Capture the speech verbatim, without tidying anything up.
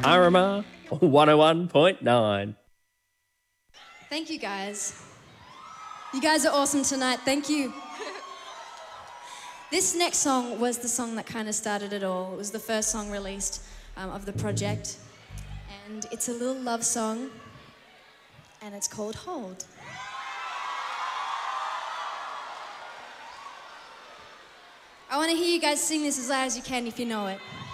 Panorama one oh one point nine. Thank you, guys. You guys are awesome tonight. Thank you. This next song was the song that kind of started it all. It was the first song released um, of the project. And it's a little love song, and it's called Hold. I want to hear you guys sing this as loud as you can if you know it.